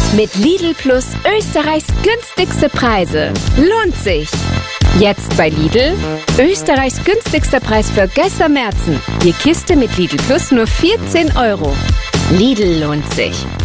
Mit Lidl Plus Österreichs günstigste Preise. Lohnt sich! Jetzt bei Lidl. Österreichs günstigster Preis für Gösser Märzen. Die Kiste mit Lidl Plus nur 14 €. Lidl lohnt sich.